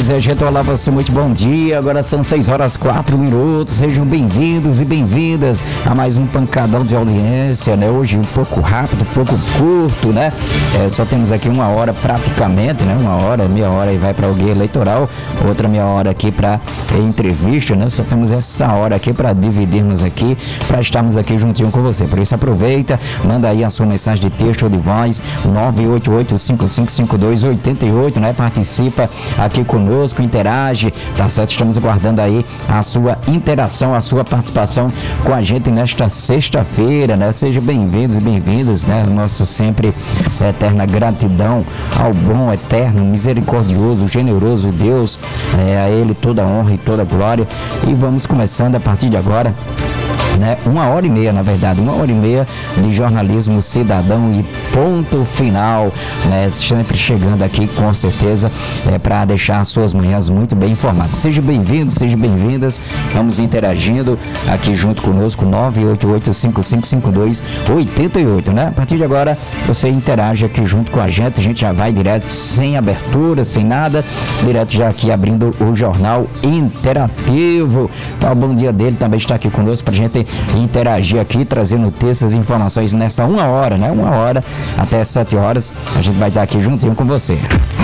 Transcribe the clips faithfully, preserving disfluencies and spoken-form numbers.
Pois é, gente, olá você, muito bom dia. Agora são seis horas quatro minutos. Sejam bem-vindos e bem-vindas a mais um pancadão de audiência, né? Hoje um pouco rápido, um pouco curto, né? É, só temos aqui uma hora praticamente, né? Uma hora, meia hora e vai para o guia eleitoral, outra meia hora aqui para entrevista, né? Só temos essa hora aqui para dividirmos aqui, para estarmos aqui juntinho com você. Por isso aproveita, manda aí a sua mensagem de texto ou de voz, nove oito oito, cinco cinco cinco dois, oito oito, né? Participa aqui conosco, interage, tá certo? Estamos aguardando aí a sua interação, a sua participação com a gente nesta sexta-feira, né? Sejam bem-vindos e bem-vindas, né? Nossa sempre eterna gratidão ao bom, eterno, misericordioso, generoso Deus, é, a Ele toda a honra e toda a glória. E vamos começando a partir de agora, né? Uma hora e meia, na verdade, uma hora e meia de jornalismo cidadão e ponto final, né? Sempre chegando aqui, com certeza, é, para deixar suas manhãs muito bem informadas. Sejam bem-vindos, sejam bem-vindas, vamos interagindo aqui junto conosco, nove oito oito, cinco cinco cinco dois, oito oito, né? A partir de agora, você interage aqui junto com a gente, a gente já vai direto, sem abertura, sem nada, direto já aqui abrindo o Jornal Interativo. Então, o bom dia dele também está aqui conosco para a gente interagir aqui, trazer notícias e informações nessa uma hora, né? Uma hora até sete horas, a gente vai estar aqui juntinho com você.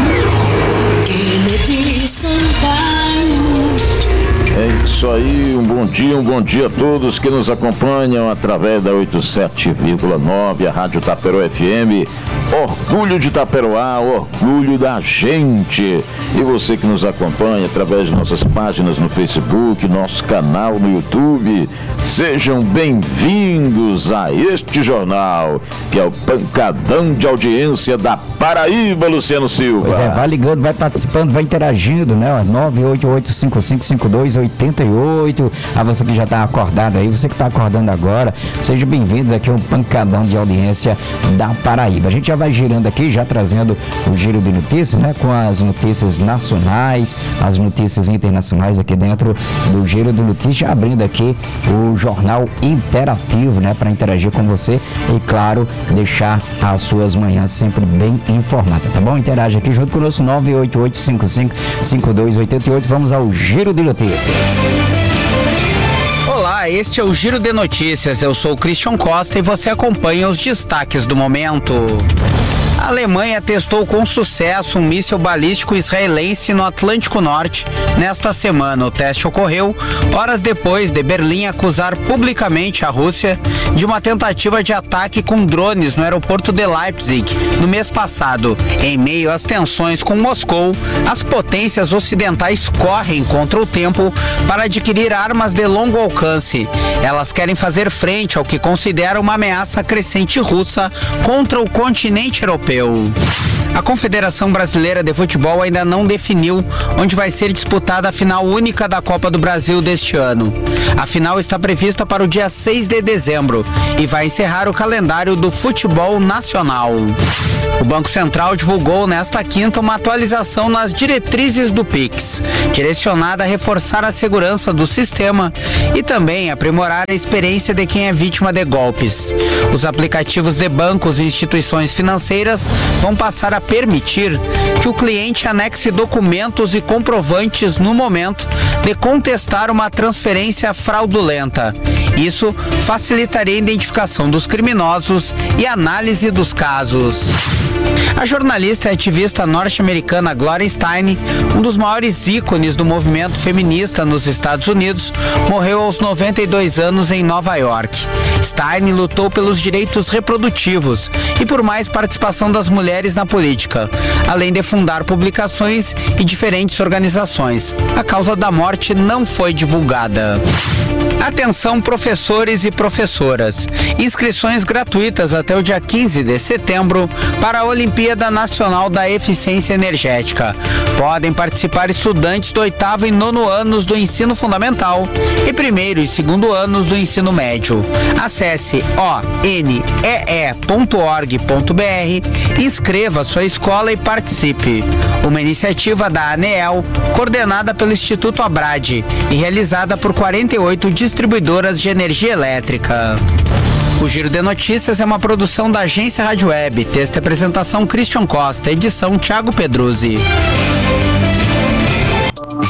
É isso aí, um bom dia, um bom dia a todos que nos acompanham através da oitenta e sete vírgula nove, a Rádio Taperoá F M, orgulho de Taperoá, orgulho da gente. E você que nos acompanha através de nossas páginas no Facebook, nosso canal no YouTube, sejam bem-vindos a este jornal, que é o pancadão de audiência da Paraíba, Luciano Silva. Pois é, vai ligando, vai participando, vai interagindo, né? nove oito oito, cinco cinco cinco dois, oito oito. A você que já está acordado aí, você que está acordando agora, sejam bem-vindos aqui ao pancadão de audiência da Paraíba. A gente já vai girando aqui, já trazendo o giro de notícias, né? Com as notícias nacionais, as notícias internacionais aqui dentro do giro de notícias, abrindo aqui o Jornal Interativo, né? Para interagir com você e, claro, deixar as suas manhãs sempre bem informadas, tá bom? Interage aqui junto conosco, nove oito oito, cinco cinco cinco dois, oito oito. Vamos ao giro de notícias. Olá, este é o Giro de Notícias. Eu sou o Christian Costa e você acompanha os destaques do momento. A Alemanha testou com sucesso um míssil balístico israelense no Atlântico Norte nesta semana. O teste ocorreu horas depois de Berlim acusar publicamente a Rússia de uma tentativa de ataque com drones no aeroporto de Leipzig no mês passado. Em meio às tensões com Moscou, as potências ocidentais correm contra o tempo para adquirir armas de longo alcance. Elas querem fazer frente ao que consideram uma ameaça crescente russa contra o continente europeu. A Confederação Brasileira de Futebol ainda não definiu onde vai ser disputada a final única da Copa do Brasil deste ano. A final está prevista para o dia seis de dezembro e vai encerrar o calendário do futebol nacional. O Banco Central divulgou nesta quinta uma atualização nas diretrizes do Pix, direcionada a reforçar a segurança do sistema e também aprimorar a experiência de quem é vítima de golpes. Os aplicativos de bancos e instituições financeiras vão passar a permitir que o cliente anexe documentos e comprovantes no momento de contestar uma transferência fraudulenta. Isso facilitaria a identificação dos criminosos e análise dos casos. A jornalista e ativista norte-americana Gloria Steinem, um dos maiores ícones do movimento feminista nos Estados Unidos, morreu aos noventa e dois anos em Nova York. Steinem lutou pelos direitos reprodutivos e por mais participação das mulheres na política, além de fundar publicações e diferentes organizações. A causa da morte não foi divulgada. Atenção, professores e professoras. Inscrições gratuitas até o dia quinze de setembro para a Olimpíada Nacional da Eficiência Energética. Podem participar estudantes do oitavo e nono anos do ensino fundamental e primeiro e segundo anos do ensino médio. Acesse o n e e ponto org ponto b r, inscreva sua escola e participe. Uma iniciativa da ANEEL, coordenada pelo Instituto Abrade e realizada por quarenta e oito distribuidoras de energia elétrica. O Giro de Notícias é uma produção da Agência Rádio Web. Texto e apresentação Christian Costa. Edição Thiago Pedruzzi.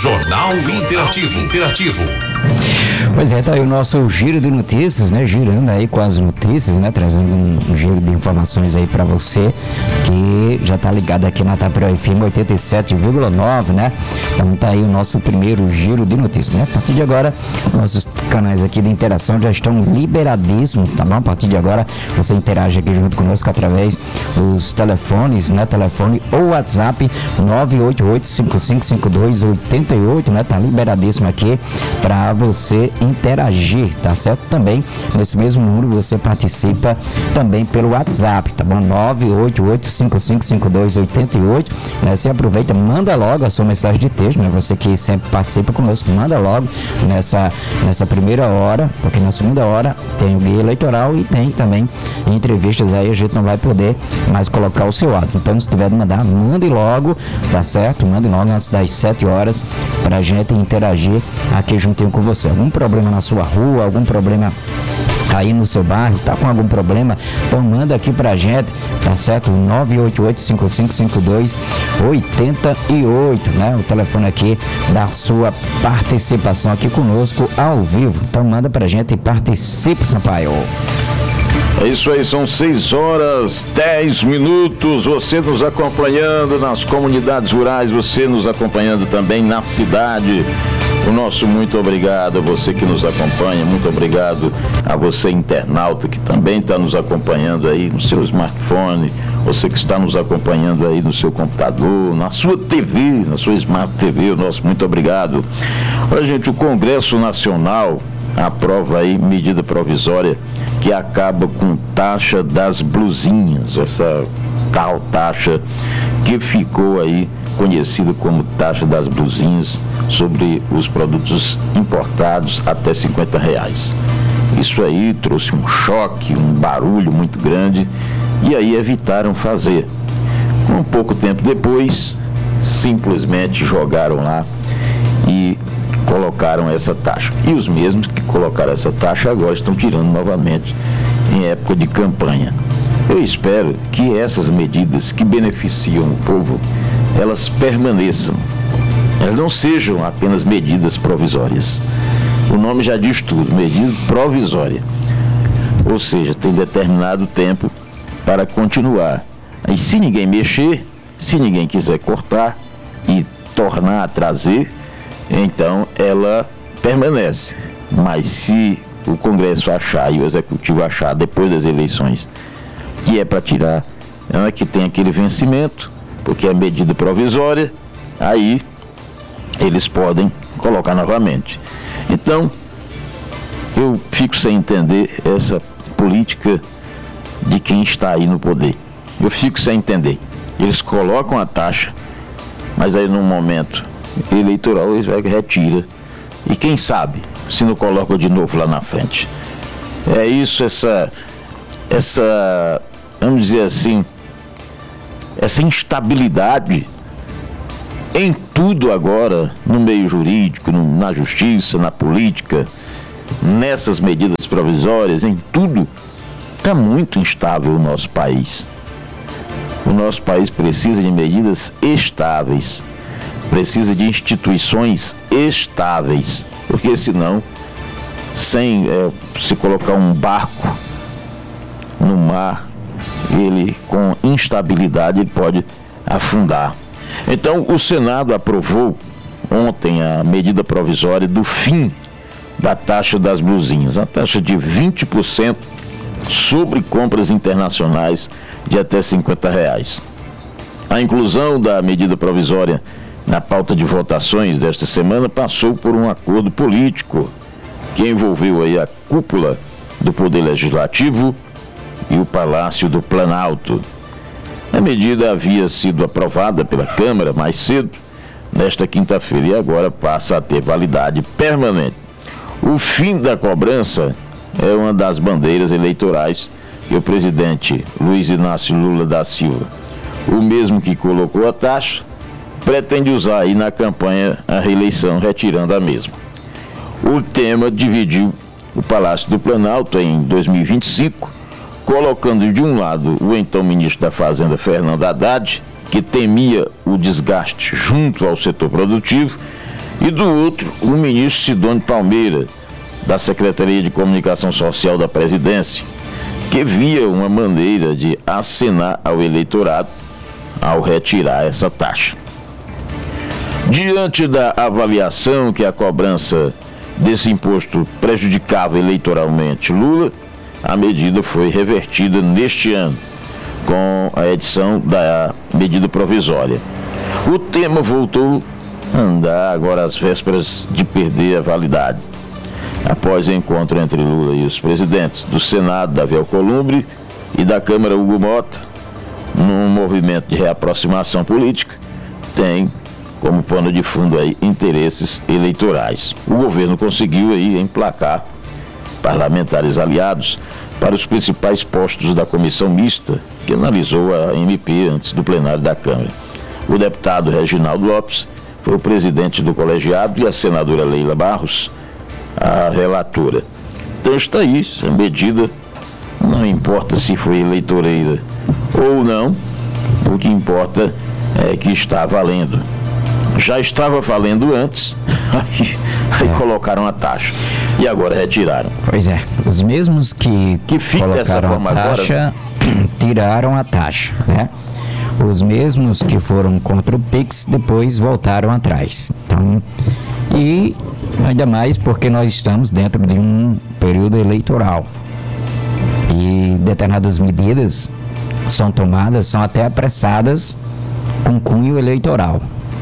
Jornal Interativo. Interativo. Pois é, tá aí o nosso giro de notícias, né? Girando aí com as notícias, né? Trazendo um, um giro de informações aí pra você que já tá ligado aqui na Tapera F M oitenta e sete vírgula nove, né? Então tá aí o nosso primeiro giro de notícias, né? A partir de agora, nossos canais aqui de interação já estão liberadíssimos, tá bom? A partir de agora, você interage aqui junto conosco através dos telefones, né? Telefone ou WhatsApp nove oito oito, cinco cinco cinco dois, oito oito, né? Tá liberadíssimo aqui pra você interagir, tá certo? Também nesse mesmo número você participa também pelo WhatsApp, tá bom? nove oito oito, cinco cinco cinco dois, oito oito, né? Você aproveita, manda logo a sua mensagem de texto, né? Você que sempre participa conosco, manda logo nessa, nessa primeira hora, porque na segunda hora tem o guia eleitoral e tem também entrevistas aí, a gente não vai poder mais colocar o seu áudio. Então, se tiver de mandar, mande logo, tá certo? Mande logo antes das sete horas pra gente interagir aqui juntinho com você. Algum problema na sua rua, algum problema aí no seu bairro, tá com algum problema, então manda aqui pra gente, tá certo? nove oito oito, cinco cinco cinco dois, oito oito, né? O telefone aqui da sua participação aqui conosco ao vivo. Então manda pra gente e participe, Sampaio. É isso aí, são seis horas, dez minutos, você nos acompanhando nas comunidades rurais, você nos acompanhando também na cidade. O nosso muito obrigado a você que nos acompanha, muito obrigado a você internauta que também está nos acompanhando aí no seu smartphone, você que está nos acompanhando aí no seu computador, na sua T V, na sua Smart T V, o nosso muito obrigado. Olha, gente, o Congresso Nacional aprova aí medida provisória que acaba com taxa das blusinhas, essa tal taxa que ficou aí conhecida como taxa das blusinhas sobre os produtos importados até cinquenta reais. Isso aí trouxe um choque, um barulho muito grande e aí evitaram fazer. Um pouco tempo depois, simplesmente jogaram lá e colocaram essa taxa. E os mesmos que colocaram essa taxa agora estão tirando novamente em época de campanha. Eu espero que essas medidas que beneficiam o povo, elas permaneçam. Elas não sejam apenas medidas provisórias. O nome já diz tudo, medida provisória. Ou seja, tem determinado tempo para continuar. Aí se ninguém mexer, se ninguém quiser cortar e tornar a trazer, então ela permanece. Mas se o Congresso achar e o Executivo achar depois das eleições que é para tirar, é que tem aquele vencimento, porque é medida provisória, aí eles podem colocar novamente. Então, eu fico sem entender essa política de quem está aí no poder. Eu fico sem entender. Eles colocam a taxa, mas aí num momento eleitoral eles retiram. E quem sabe se não colocam de novo lá na frente. É isso, essa, essa, vamos dizer assim, essa instabilidade em tudo agora, no meio jurídico, no, na justiça, na política, nessas medidas provisórias, em tudo, está muito instável o nosso país. O nosso país precisa de medidas estáveis, precisa de instituições estáveis, porque senão, sem é, se colocar um barco no mar, ele com instabilidade ele pode afundar. Então o Senado aprovou ontem a medida provisória do fim da taxa das blusinhas, a taxa de vinte por cento sobre compras internacionais de até cinquenta reais. A inclusão da medida provisória na pauta de votações desta semana passou por um acordo político que envolveu aí a cúpula do Poder Legislativo e o Palácio do Planalto. A medida havia sido aprovada pela Câmara mais cedo, nesta quinta-feira, e agora passa a ter validade permanente. O fim da cobrança é uma das bandeiras eleitorais que o presidente Luiz Inácio Lula da Silva, o mesmo que colocou a taxa, pretende usar aí na campanha a reeleição, retirando a mesma. O tema dividiu o Palácio do Planalto em dois mil e vinte e cinco, colocando de um lado o então ministro da Fazenda, Fernando Haddad, que temia o desgaste junto ao setor produtivo, E do outro, o ministro Sidônio Palmeira, da Secretaria de Comunicação Social da Presidência, que via uma maneira de acenar ao eleitorado ao retirar essa taxa. Diante da avaliação que a cobrança desse imposto prejudicava eleitoralmente Lula, a medida foi revertida neste ano, com a edição da medida provisória. O tema voltou a andar agora às vésperas de perder a validade. Após o encontro entre Lula e os presidentes do Senado, Davi Alcolumbre, e da Câmara, Hugo Mota, num movimento de reaproximação política, tem como pano de fundo aí interesses eleitorais. O governo conseguiu aí emplacar parlamentares aliados para os principais postos da comissão mista que analisou a M P antes do plenário da Câmara. O deputado Reginaldo Lopes foi o presidente do colegiado e a senadora Leila Barros a relatora. Então está aí, essa medida, não importa se foi eleitoreira ou não, o que importa é que está valendo. Já estava valendo antes, aí, aí é. colocaram a taxa e agora retiraram. Pois é, os mesmos que, que fica colocaram forma a taxa, agora, tiraram a taxa, né? Os mesmos que foram contra o Pix depois voltaram atrás. Então, e ainda mais porque nós estamos dentro de um período eleitoral e determinadas medidas são tomadas, são até apressadas com cunho eleitoral,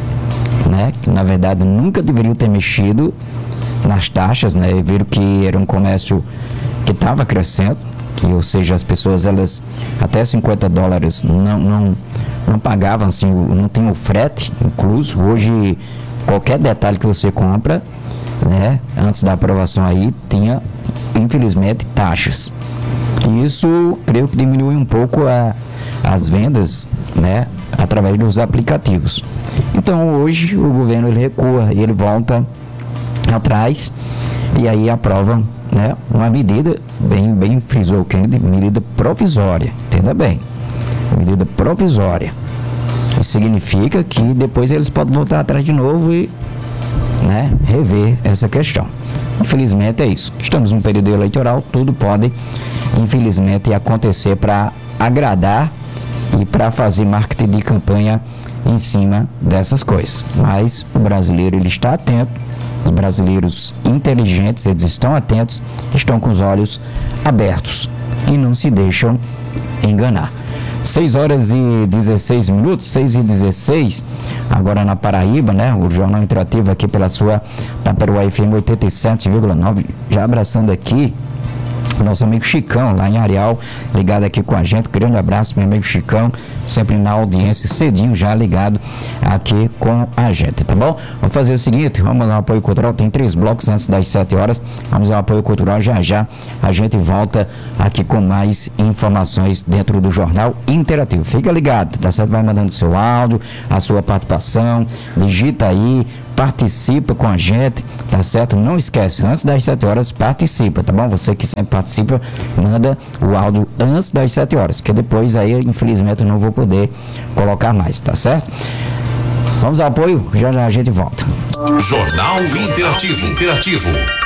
né? Que na verdade nunca deveriam ter mexido nas taxas, né? E viram que era um comércio que estava crescendo, que, ou seja, as pessoas, elas até cinquenta dólares não, não, não pagavam, assim, não tem o frete incluso. Hoje qualquer detalhe que você compra, né, antes da aprovação aí, tinha, infelizmente, taxas. E isso, creio que diminui um pouco a, as vendas, né, através dos aplicativos. Então, hoje, o governo ele recua, ele volta atrás e aí aprova, né, uma medida, bem, bem frisou o Kennedy, medida provisória, entenda bem, medida provisória. Isso significa que depois eles podem voltar atrás de novo e, né, rever essa questão. Infelizmente é isso. Estamos num período eleitoral, tudo pode, infelizmente, acontecer para agradar e para fazer marketing de campanha em cima dessas coisas. Mas o brasileiro, ele está atento, os brasileiros inteligentes, eles estão atentos, estão com os olhos abertos e não se deixam enganar. seis horas e dezesseis minutos, seis e dezesseis, agora na Paraíba, né? O Jornal Interativo aqui pela sua Taperoá F M oitenta e sete vírgula nove, já abraçando aqui o nosso amigo Chicão, lá em Areal, ligado aqui com a gente. Grande abraço, meu amigo Chicão, sempre na audiência, cedinho já ligado aqui com a gente, tá bom? Vamos fazer o seguinte, vamos dar um apoio cultural, tem três blocos antes das sete horas, vamos dar um apoio cultural, já já a gente volta aqui com mais informações dentro do Jornal Interativo. Fica ligado, tá certo? Vai mandando seu áudio, a sua participação, digita aí, participa com a gente, tá certo? Não esquece, antes das sete horas, participa, tá bom? Você que sempre participa, manda o áudio antes das sete horas, que depois aí, infelizmente, eu não vou poder colocar mais, tá certo? Vamos ao apoio, já já a gente volta. Jornal Interativo, Interativo.